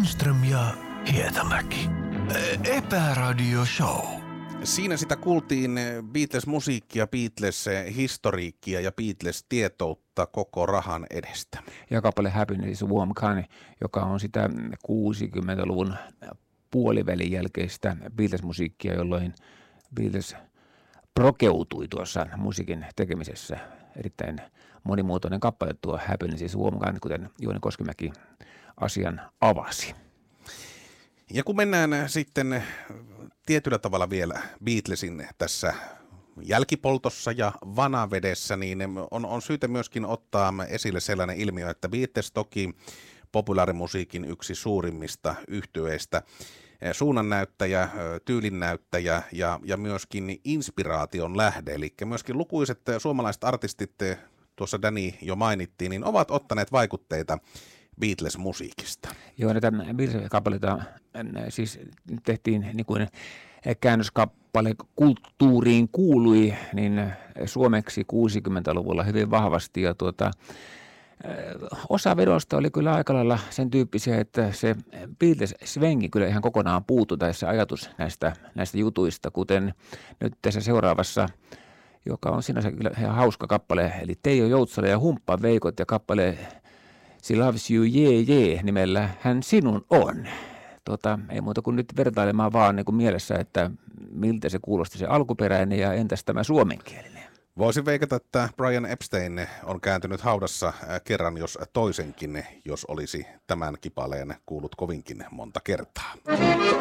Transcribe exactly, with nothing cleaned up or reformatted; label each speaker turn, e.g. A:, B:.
A: Lindström ja Hietamäki. Epäradio Show.
B: Siinä sitä kuultiin Beatles-musiikkia, Beatles-historiikkia ja Beatles-tietoutta koko rahan edestä.
C: Ja kappale Happiness Warm Kind, joka on sitä kuusikymmentäluvun puolivälin jälkeistä Beatles-musiikkia, jolloin Beatles prokeutui tuossa musiikin tekemisessä. Erittäin monimuotoinen kappale tuo Happiness is Warm Kind, kuten Jouni Koskimäki asian avasi.
B: Ja kun mennään sitten tietyllä tavalla vielä Beatlesin tässä jälkipoltossa ja vanavedessä, niin on, on syytä myöskin ottaa esille sellainen ilmiö, että Beatles toki populaarimusiikin yksi suurimmista yhtyeistä, suunnannäyttäjä, tyylinnäyttäjä ja, ja myöskin inspiraation lähde. Eli myöskin lukuiset suomalaiset artistit, tuossa Danny jo mainittiin, niin ovat ottaneet vaikutteita Beatles-musiikista.
C: Joo, näitä Beatles-kappaleita siis tehtiin niin kuin käännöskappale kulttuuriin kuului, niin suomeksi kuusikymmentäluvulla hyvin vahvasti. Ja tuota, osa vedosta oli kyllä aika lailla sen tyyppisiä, että se Beatles-svengi kyllä ihan kokonaan puuttui, tai se ajatus näistä, näistä jutuista, kuten nyt tässä seuraavassa, joka on sinänsä kyllä ihan hauska kappale, eli Teijo Joutsala ja Humppa Veikot ja kappale She Loves You, yeah, yeah, nimellä Hän sinun on. Tota, ei muuta kuin nyt vertailemaan vaan niin kuin mielessä, että miltä se kuulosti se alkuperäinen ja entäs tämä suomenkielinen.
B: Voisin veikata, että Brian Epstein on kääntynyt haudassa kerran jos toisenkin, jos olisi tämän kipaleen kuullut kovinkin monta kertaa.